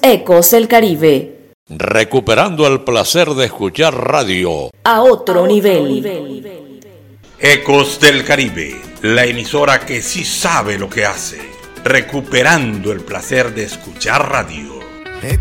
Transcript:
Ecos del Caribe. Recuperando el placer de escuchar radio A otro nivel. Ecos del Caribe, la emisora que sí sabe lo que hace. Recuperando el placer de escuchar radio.